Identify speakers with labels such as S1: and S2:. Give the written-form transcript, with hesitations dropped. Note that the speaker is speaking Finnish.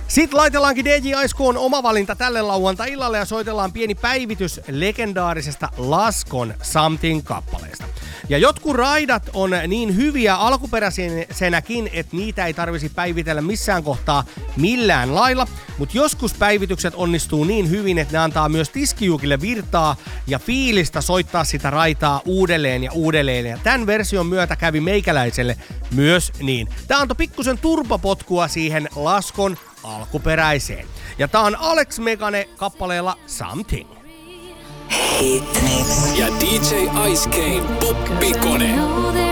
S1: Sitten laitellaankin DJ Aiskoon oma valinta tälle lauantai-illalle ja soitellaan pieni päivitys legendaarisesta Laskon Something-kappaleesta. Ja jotkut raidat on niin hyviä alkuperäisenäkin, että niitä ei tarvisi päivitellä missään kohtaa millään lailla, mutta joskus päivitykset onnistuu niin hyvin, että ne antaa myös tiskijuukille virtaa ja fiilistä soittaa sitä raitaa uudelleen ja uudelleen. Ja tämän version myötä kävi meikäläiselle myös niin. Tää antoi pikkusen turbopotkua siihen Laskon alkuperäiseen. Ja tää on Alex Megane kappaleella Something.
S2: Ja DJ Ice Kane, Poppikone.